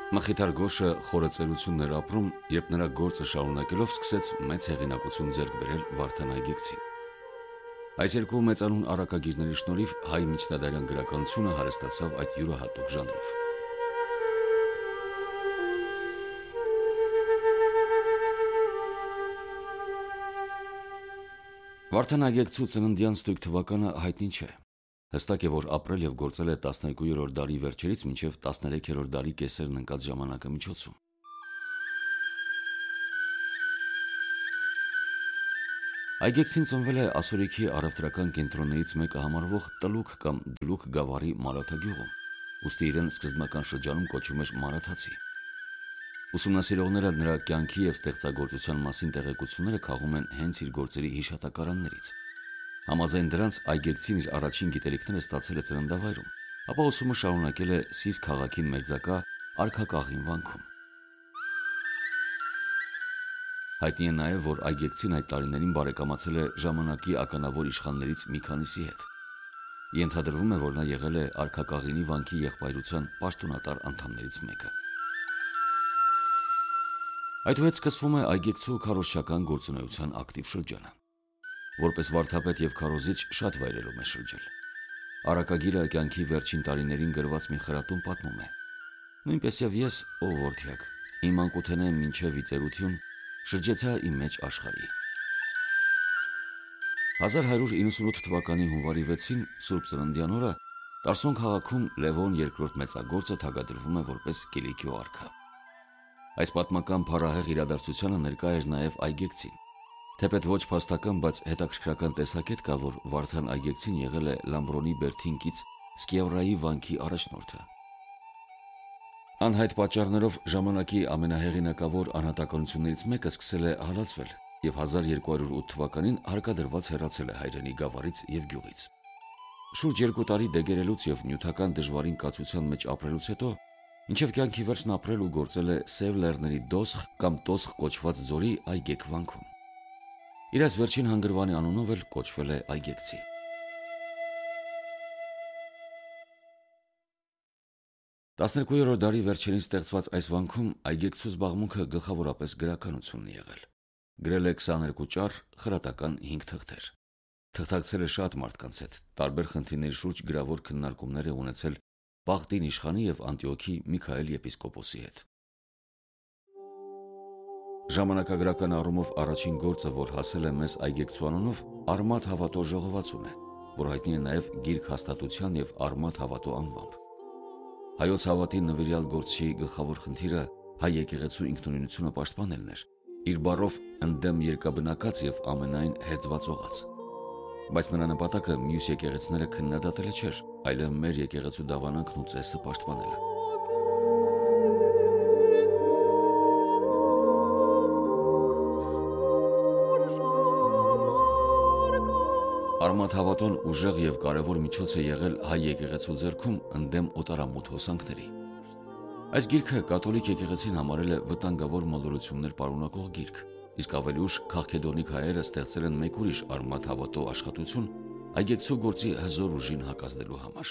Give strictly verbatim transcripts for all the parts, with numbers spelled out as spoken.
Մխիթար Գոշը խորը ծերություններ ապրում, երբ նրա գործը շարունակելով սկսեց մեծ հեղինակություն ձեռք բերել Վարդան Այգեկցին։ Այս երկու մեծանուն առակագիրների շնորհիվ հայ միջնադարյան գրականությունը հարստացավ այդ յուրահատուկ ժանրով։ Վարդան Այգեկցու ծննդյան ստույգ թվականը հայտնի չէ։ Հստակ է, որ ապրել եւ գործել է տասներկուերորդ դարի վերջերից մինչեւ տասներեքերորդ դարի կեսերն ընկած ժամանակամիջոցում։ Այգեկցին ծնվել է ասորիքի առևտրական կենտրոններից մեկը համարվող Տլուք կամ Դլուք գավառի Մարաթագյուղում, ուստի իրեն սկզբնական շրջանում կոչում էր Մարաթացի։ Ուսումնասիրողները նրա կյանքի եւ ստեղծագործության մասին տեղեկությունները քաղում են հենց իր գործերի հիշատակարաններից։ Համաձայն դրանց Այգեկցին իր առաջին գիտելիքները ստացել է ծննդավայրում, ապա ուսումը շարունակել է Սիս քաղաքին մերձակա Արքակաղին վանքում։ Հայտնի է նաև, որ Այգեկցին այդ տարիներին բարեկամացել է ժամանակի ականավոր իշխաններից մի քանիսի հետ։ Ենթադրվում է, որ նա եղել է Արքակաղինի վանքի եղբայրության պաշտոնատար անդամներից մեկը։ Այդուհետ սկսվում է Այգեկցու քարոզչական գործունեության ակտիվ շրջանը։ Որպես վարդապետ եւ քարոզիչ շատ վայրերում է շրջել։ Առակագիրը կյանքի վերջին տարիներին գրված մի խրատում պատմում է. Նույնպես եւ ես, ով որդյակ, իմ անկութենեմ մինչեւ վիծերություն շրջեցա իմ մեջ աշխարհի։ հազար հարյուր իննսունութ թվականի հունվարի վեցին Սուրբ Ծննդյան օրը Տարսոն քաղաքում Լևոն երկրորդ մեծագործը թագադրվում է որպես Կիլիկիո արքա։ Այս պատմական փառահեղ իրադարձությանը ներկա էր նաև Այգեկցին։ Թեպետ ոչ փաստական, բայց հետաքրքրական տեսակետ կա, որ Վարդան Այգեկցին եղել է Լամբրոնի Բերթինկից Սկիավրայի վանքի առաջնորդը։ Անհայտ պատճառներով ժամանակի ամենահեղինակավոր անհատականություններից մեկը սկսել է հալածվել եւ հազար երկու հարյուր ութ թվականին հարկադրված հեռացել է հայրենի գավառից եւ գյուղից։ Շուրջ երկու տարի դեգերելուց եւ նյութական դժվարին կացության մեջ ապրելուց հետո մինչև կյանքի վերջն ապրել ու գործել է Սև Լեռների Դոսխ կամ Տոսխ կոչված ձորի Այգեք վանքում։ Իր այս վերջին հանգրվանի անունով էլ կոչվել է Այգեկցի։ տասներկուերորդ դարի վերջերին ստեղծված այս վանքում Այգեկցու զբաղմունքը գլխավորապես գրականությունն է եղել։ Գրել է քսաներկու ճառ, խրատական հինգ թղթեր։ Թղթակցել է շատ մարդկանց հետ, տարբեր խնդիրների շուրջ գրավոր քննարկումներ է ունեցել Պաղտին իշխանի եւ Անտիոքի Միքայել եպիսկոպոսի հետ։ Ժամանակագրական առումով առաջին գործը, որ հասել է մեզ Այգեկցու անունով, Արմաթ հավատո ժողովածուն է, որ հայտնի է նաեւ Գիրք հաստատության եւ Արմաթ հավատո անվամբ։ Հայոց հավատի նվիրյալ գործի գլխավոր խնդիրը հայ եկեղեցու ինքնուրույնությունը պաշտպանելն էր, իր բառով ընդդեմ երկաբնակած եւ ամենայն հերձվածողած։ Բայց նրա նպատակը մյուս եկեղեցիները քննադատելը չէր, այլ մեր եկեղեցու դավանանքն ու ծեսը պաշտպանելը։ Արմաթ հավատոն ուժեղ եւ կարեւոր միջոց է եղել հայ եկեղեցու ձեռքում ընդդեմ օտարամոտ հոսանքների։ Այս գիրքը կաթոլիկ եկեղեցին համարել է վտանգավոր մոլորություններ պարունակող գիրք, իսկ ավելի ուշ քաղաքեդոնիկ հայերը ստեղծել են մեկ ուրիշ Արմաթ հավատո աշխատություն Այգեկցու գործի հզոր ուժին հակազդելու համար։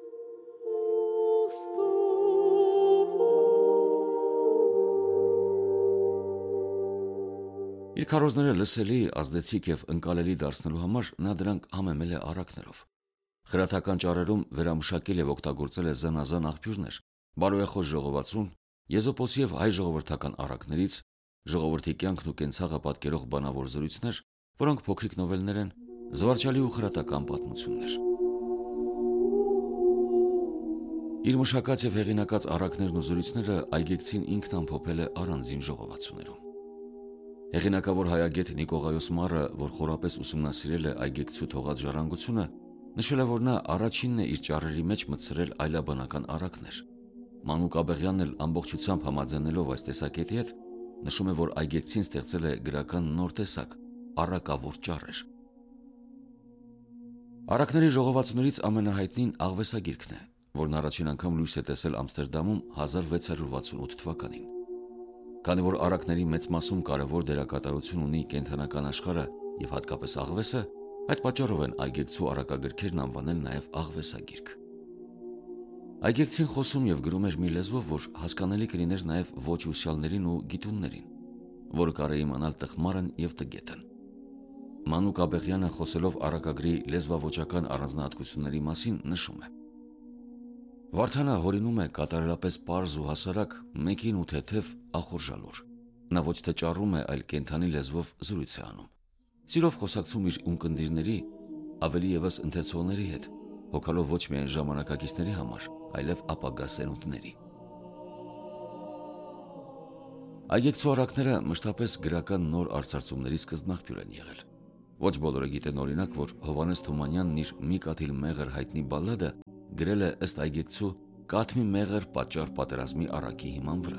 Իր քարոզները լսելի, ազդեցիկ եւ ընկալելի դարձնելու համար նա դրանք համեմել է առակներով։ Խրատական ճառերում վերամշակել եւ օգտագործել է զանազան աղբյուրներ, բարոյախոս ժողովածուն, Եզոպոսի եւ հայ ժողովրդական առակներից, ժողովրդի կյանքն ու կենցաղը պատկերող բանավոր զրույցներ, որոնք փոքրիկ նովելներ են, զվարճալի ու խրատական պատմություններ։ Իր մշակած եւ հեղինակած առակներն ու զրույցները Այգեկցին ինքն ամփոփել է առանձին ժողովածուներում։ Հեղինակավոր հայագետ Նիկողայոս Մարը, որ խորապես ուսումնասիրել է Այգեկցու թողած ժառանգությունը, նշել է, որ նա առաջինն է իր ճառերի մեջ մտցրել այլաբանական առակներ։ Մանուկ Աբեղյանն էլ ամբողջությամբ համաձայնելով այս տեսակետի հետ, նշում է, որ Այգեկցին ստեղծել է գրական նոր տեսակ՝ առակավոր ճառեր։ Առակների ժողովածուներից ամենահայտնին Աղվեսագիրքն է, որն առաջին անգամ լույս է տեսել Ամստերդամում հազար վեց հարյուր վաթսունութ թվականին։ Քանի որ առակների մեծ մասում կարևոր դերակատարություն ունի կենդանական աշխարհը եւ հատկապես աղվեսը, այդ պատճառով են Այգեկցու առակագրքերն անվանել նաեւ Աղվեսագիրք։ Այգեկցին խոսում եւ գրում էր մի լեզվով, որ հասկանալի կլիներ նաեւ ոչ ուսյալներին ու գիտուններին, որը կարելի իմանալ տխմարն եւ տգետն։ Մանուկ Աբեղյանը խոսելով առակագրի լեզվավոճական առանձնահատկությունների մասին նշում է. Վարդանը հորինում է կատարելապես պարզ ու հասարակ, մեկին ու թեթև ախորժալուր։ Նա ոչ թե ճառում է, այլ կենդանի լեզվով զրույց է անում։ Սիրով խոսակցում իր ունկնդիրների, ավելի եւս ընթերցողների հետ, հոգալով ոչ միայն ժամանակակիցների համար, այլև ապագա սերունդների։ Այգեկցու առակները մշտապես գրական նոր արծարծումների սկզբնաղբյուր են եղել։ Ոչ բոլորը գիտեն օրինակ, որ Հովհաննես Թումանյանն իր «Մի կաթիլ մեղր» հայտնի բալլադը գրել է ըստ այգեկցու «Կաթ մի մեղր պատճառ պատերազմի առակի հիման վրա»։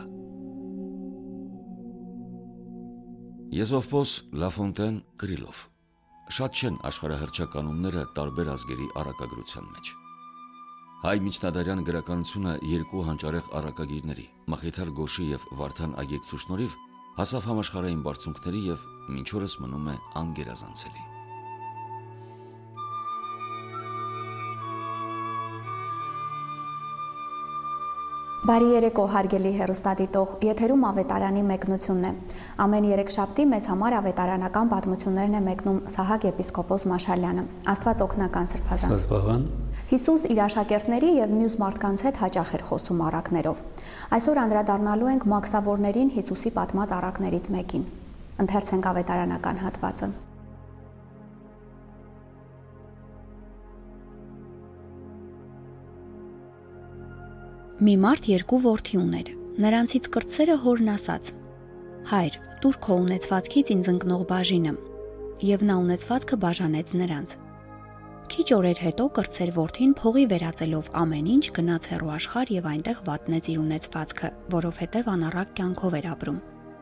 Եզովպոս, Լաֆոնտեն, Կրիլով շատ չեն աշխարհահռչականունները տարբեր ազգերի առակագրության մեջ։ Հայ միջնադարյան գրականությունը երկու հանճարեղ առակագիրների՝ Մխիթար Գոշի եւ Վարդան Այգեկցու շնորհիվ հասավ համաշխարհային բարձունքների եւ մինչ օրս մնում է անգերազանցելի։ Բարի երեկո, հարգելի հեռուստադիտող, եթերում ավետարանի մեկնությունն է։ Ամեն երեքշաբթի մեզ համար ավետարանական պատմություններն է մեկնում Սահակ եպիսկոպոս Մաշալյանը։ Աստված օգնական սրբազան։ Հիսուս իր աշակերտների եւ մյուս մարդկանց հետ հաճախ էր խոսում առակներով։ Այսօր անդրադառնալու ենք մաքսավորներին Հիսուսի պատմած առակներից մեկին։ Ընթերցենք ավետարանական հատվածը։ Մի մարդ երկու որդի ուներ, նրանցից կրտսերը հորն ասաց. «Հայր, տուր քո ունեցվածքից ինձ ընկնող բաժինը», եւ նա ունեցվածքը բաժանեց նրանց։ Քիչ օրեր հետո կրտսեր որդին փողի վերածելով ամեն ինչ գնաց հեռու աշխարհ եւ այնտեղ վատնեց իր ունեցվածքը, որովհետեւ անառակ կյանքով էր ապրում։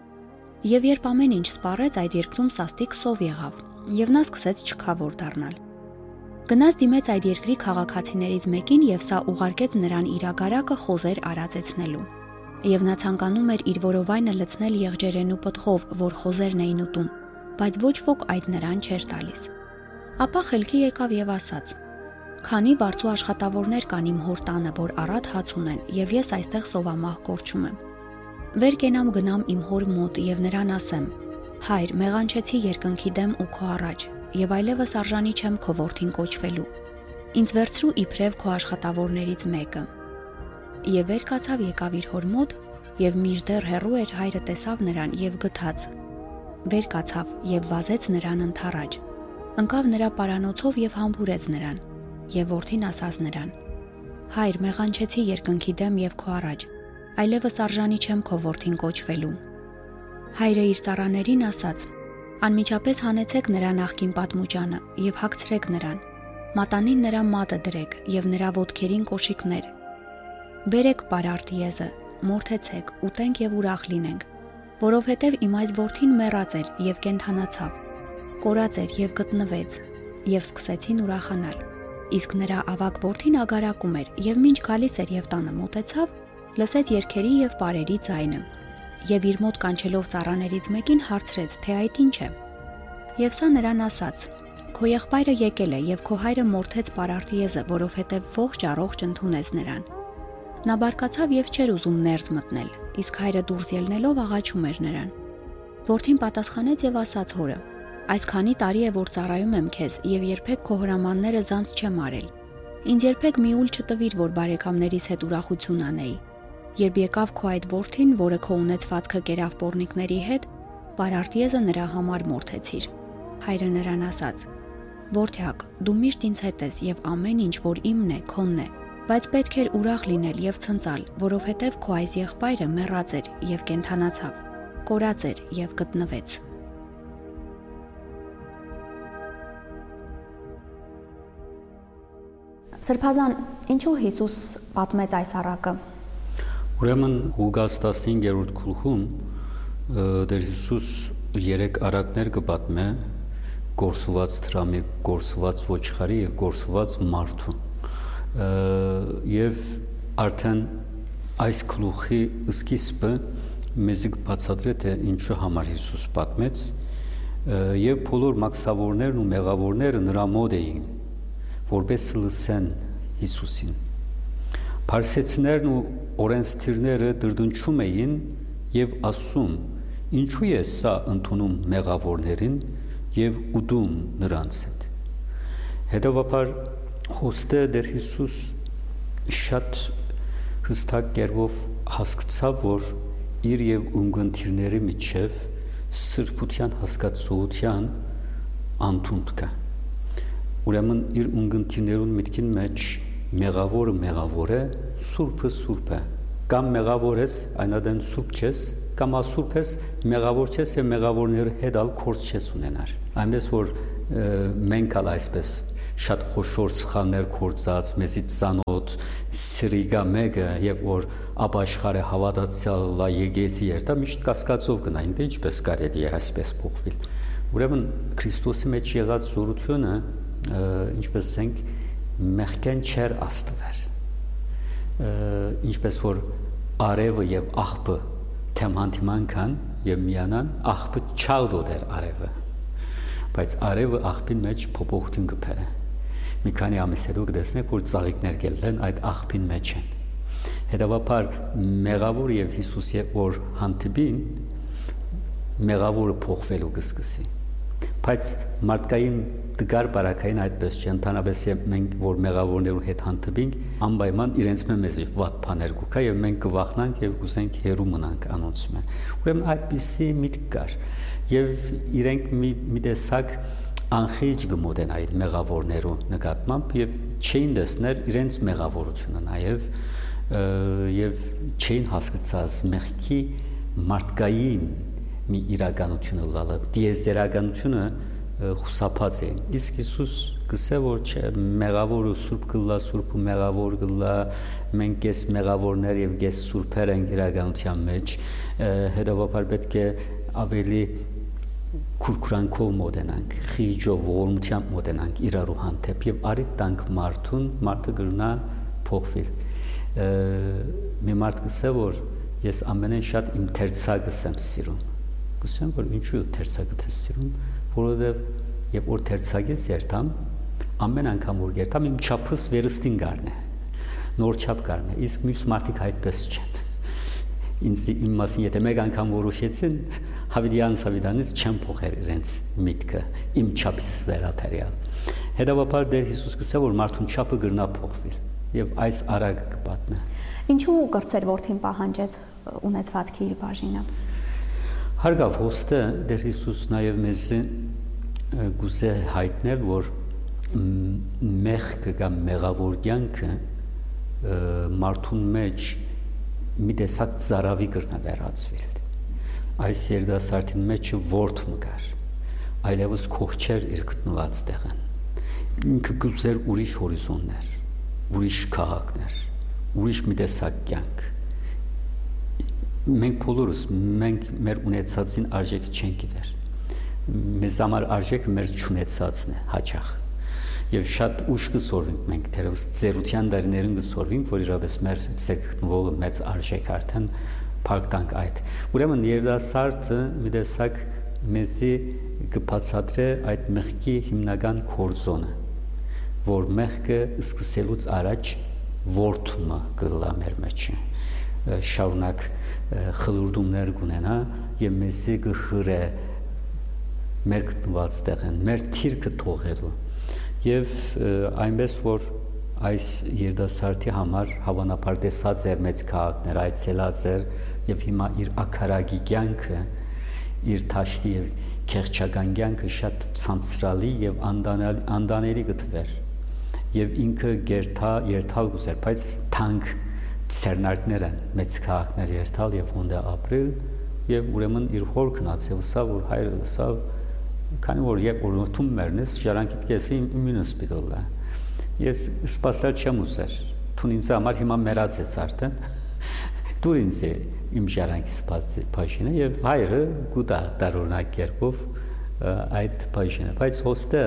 Եվ երբ ամեն ինչ սպառեց, այդ երկրում սաստիկ սով եղավ, եւ նա սկսեց չքավոր դառնալ։ Գնաց դիմեց այդ երկրի քաղաքացիներից մեկին եւ սա ուղարկեց նրան իր ագարակը խոզեր արածեցնելու։ Եվ նա ցանկանում էր իր որովայնը լցնել եղջերենու պտղով, որ խոզերն էին ուտում, բայց ոչ ոք այդ նրան չէր տալիս։ Ապա խելքի եկավ եւ ասաց. «Քանի վարձու աշխատավորներ կան իմ հոր տանը, որ առատ հաց ունեն, եւ ես այստեղ սովամահ կորչում եմ։ Վեր կենամ գնամ իմ հոր մոտ եւ նրան ասեմ. Հայր, մեղանչեցի երկնքի դեմ ու քո առաջ, եւ այլևս արժանի չեմ քո որդին կոչվելու։ Ինձ վերցրու իբրև քո աշխատավորներից մեկը»։ Եվ վեր կացավ եկավ իր հոր մոտ, եւ մինչդեռ հեռու էր հայրը տեսավ նրան եւ գթաց։ Վեր կացավ եւ վազեց նրան ընթառաջ։ Ընկավ նրա պարանոցով եւ համբուրեց նրան, եւ որդին ասաց նրան. «Հայր, մեղանչեցի երկնքի դեմ եւ քո առաջ, այլևս արժանի չեմ քո որդին կոչվելու»։ Հայրը իր ծառաներին ասաց. «Անմիջապես հանեցեք նրա նախկին պատմուճանը եւ հագցրեք նրան, մատանին նրա մատը դրեք եւ նրա ոտքերին կոշիկներ։ Բերեք պարարտ եզը, մորթեցեք, ուտենք եւ ուրախ լինենք, որովհետեւ իմ այս որդին մեռած էր եւ կենդանացավ, կորած էր եւ գտնվեց, եւ սկսեցին ուրախանալ։ Իսկ նրա ավագ որդին ագարակում էր եւ մինչ գալիս էր եւ տանը մոտեցավ, լսեց երգերի եւ պարերի ձայնը։ Եվ իր մոտ կանչելով ծառաներից մեկին հարցրեց, թե այդ ինչ է։ Եվ սա նրան ասաց. «Քո եղբայրը եկել է եւ քո հայրը մորթեց պարարտ եզը, որովհետեւ ողջ առողջ ընդունեց նրան»։ Նա բարկացավ եւ չէր ուզում ներս մտնել, իսկ հայրը դուրս ելնելով աղաչում էր նրան։ Որդին պատասխանեց եւ ասաց հորը. «Այսքանի տարի է որ ծառայում եմ քեզ եւ երբեք քո հրամանները զանց չեմ արել։ Ինձ երբեք մի ուլ չտվիր, որ բարեկամներիս հետ ուրախություն անեի։ Երբ եկավ քո այդ որդին, որը քո ունեցվածքը կերավ պոռնիկների հետ, պարարտ եզը նրա համար մորթեցիր»։ Հայրը նրան ասաց. «Որդյակ, դու միշտ ինձ հետ ես եւ ամեն ինչ, որ իմն է, քոնն է, բայց պետք էր ուրախ լինել եւ ցնծալ, որովհետեւ քո այս եղբայրը մեռած էր եւ կենդանացավ, կորած էր եւ գտնվեց»։ Սրբազան, ինչու Հիսուս պատմեց այս առակը։ Ուրեմն Ղուկաս տասնհինգերորդ գլխում Տեր Հիսուս երեք առակներ կպատմե՝ կորսված թրամի, կորսված ոչխարի եւ կորսված մարդու։ Եվ արդեն այս գլուխի սկիզբը մեզ կբացատրի, թե ինչու համար Հիսուս պատմեց, եւ բոլոր մաքսավորներն ու մեղավորները նրա մոտ էին, որպես լսեն Հիսուսին։ Փարսեցիներն ու օրենսդիրները դրդունչում էին եւ ասում. ինչու է սա ընդունում մեղավորներին եւ ուդում նրանց հետ։ Հետևաբար հոստը դեր Հիսուս շատ հստակ կերպով հասկացավ, որ իր եւ ունգընտիրների միջև սրբության հասկացողության անդունդ կա։ Ուրեմն իր ունգընտիրներուն միտքին մեջ մեղավորը մեղավոր է, սուրբը սուրբ է։ Կամ մեղավոր ես, այնադեն սուրբ չես, կամ ասուրբ ես, մեղավոր չես եւ մեղավորների հետ ալ կորց չես ունենար։ Այնպես որ մենք ալ այսպես շատ խոշոր սխալներ կործած, մեզի ծանոթ սրիգա մեկը եւ որ ապաշխարը հավատացյալը եկեցի երթա միշտ կասկածով գնային, դե ինչպես կարելի է այսպես փոխվել։ Ուրեմն Քրիստոսի մեջ եղած զորությունը, ինչպես ասենք, մեղքեն չեր աստվեր։ Ինչպես որ արևը եւ աղբը թեմանտիման կան եւ միանան, աղբը չաղդոդ էր արևը, բայց արևը աղբին մեջ փոփոխություն կփերը։ Մի քանի ամիս հետո կտեսնեք, որ ծաղիկներ գելեն այդ աղբին մեջ են։ Հետևաբար մեղավոր եւ Հիսուսի որ հանդիպին, մեղավորը փոխվելու կսկսի։ Բայց մարդկային դգար բարակային այդպես չէ, ընդհանրապես մենք որ մեղավորներու հետ հանդիպենք, անպայման իրենց մեզ վատ բաներ կուքա եւ մենք կվախնանք եւ կուզենք հերու մնանք անոնց մե։ Ուրեմն այդպիսի միտք կար եւ իրենք մի, մի տեսակ անխիջ գմոդեն այդ մեղավորներու նկատմամբ եւ չէին տեսներ իրենց մեղավորությունը նաեւ եւ չէին հասկացած մեղքի մարդկային մի իրականությունը լալը, դիեզերականությունը խուսափած էին։ Իսկ Հիսուս գսե որ չէ, մեղավորը սուրբ գլա, սուրբը մեղավոր գլա, մենք ես մեղավորներ եւ ես սուրբեր ենք իրականության մեջ, հետևաբար պետք է ավելի քուրքուրանքով մոտենանք, խիջով, ողորմությամբ մոտենանք իրարու հանդեպ եւ արի տանք մարդուն, մարդը գրնա փոխվել։ Մի մարդ գսե որ ես ամենեն շատ իմ թերցակս եմ սիրում։ Գսեմ որ ինչու թերցակը ես սիրում, որովհետև երբ որ թերցակից երթամ, ամեն անգամ որ երթամ իմ չափս վերստին գարն է, նոր չափ գարն է, իսկ մյուս մարդիկ այդպես չեն։ Ինձ իմ մասին եթե մեկ անգամ որոշեցին, հավիդյան սավիդանից չեմ փոխել իրենց միտքը, իմ չափից վերաբերյալ։ Հետևաբար դեր Հիսուս գսե որ մարդուն չափը գրնա փոխվել եւ այս արագ կպատնա։ Ինչու կրծեր որդին պահանջեց ունեցվածքի իր բաժինը։ Հարգավ հոստը դեր Հիսուս նաև մեզ գուզե հայտնել, որ մեղքը կամ մեղավոր կյանքը մարդուն մեջ մի տեսակ ծարավի կրնա վերածվել։ Այս երիտասարդին մեջը ворթ մգար, այլևս քողչեր իր գտնված տեղն։ Ինքը գուզեր ուրիշ հորիզոններ, ուրիշ քաղաքներ, ուրիշ մի տեսակ կյանք։ Մենք բոլորս մենք մեր ունեցածին արժեքը չենք գիտեր։ Մեզ համար արժեքը մեր չունեցածն է հաճախ։ Եվ շատ ուշ կսորվենք մենք դերևս ծերության դարիներին կսորվենք, որ իրապես մեր ցեկնվողը մեծ արժեք արդեն փակ տանք այդ։ Ուրեմն երիտասարդը մի տեսակ մեզի կբացատրե այդ մեղքի հիմնական կորձոնը, որ մեղքը սկսելուց առաջ ворթումը կլա մեր մեջ շարունակ խլուրդումներ կունենա եւ մեզի գխրե մեր գտնված տեղն, մեր թիրքը թողելու եւ այնպես որ այս երիտասարդի համար հավանաբար տեսած էր մեծ քաղաքներ, այցելած էր եւ հիմա իր ակարագի կյանքը, իր թաշտի եւ քեղճական կյանքը շատ ցանցրալի եւ անդաների գտվեր եւ ինքը գերթա երթալ գուզեր, բայց թանկ ցերնարկներ են մեծ քաղաքներ երթալ եւ հոնդե ապրել եւ ուրեմն իր հոր գնացել սա որ հայրը սա քանի որ երբ որ նոթում մերնես ժարանքիդ կեսի իմինը սպիտոլա ես սպասել չեմ ուզեր թուն ինձ համար հիմա մեռած ես արդեն դու ինձ իմ ժարանքի սպասի փաշինը եւ հայրը գուտա տարօրինակ կերպով այդ փաշինը բայց հոստը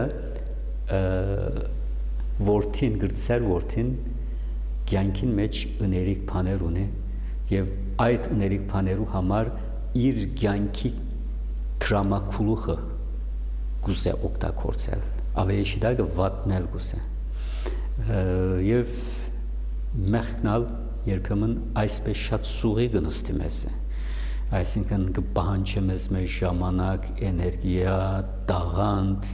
որդին գրծեր որդին կյանքին մեջ ըներիկ բաներ ունի եւ այդ ըներիկ բաներու համար իր կյանքի դրամակուլուխը գուզե օգտագործել ավելի շիդագը վատնել գուզե եւ մեղքնալ երբեմն այսպես շատ սուղի գնստի մեզ է, այսինքն կպահանջի մեզ մեր ժամանակ, էներգիա, տաղանդ,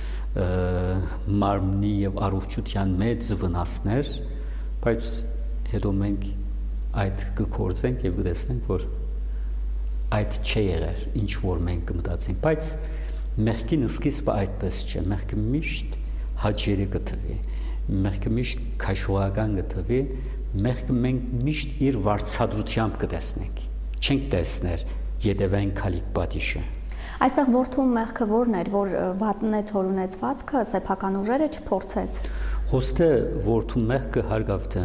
մարմնի եւ առողջության մեծ վնասներ, բայց հետո մենք այդ կկործենք եւ կտեսնենք, որ այդ չէ եղեր, ինչ որ մենք կմտածենք, բայց մեղքի սկիզբը այդպես չէ, մեղքը միշտ հաճելի կթվի, մեղքը միշտ քաշուական կթվի, մեղքը մենք միշտ իր վարձատրությամբ կտեսնենք, չենք տեսներ յետևային քալիք պատիշը։ Այստեղ որդու մեղքը որն էր, որ վատնեց հոր ունեցվածքը, սեփական ուժերը չփորձեց։ Ոստե որդու մեղքը հարգավ թե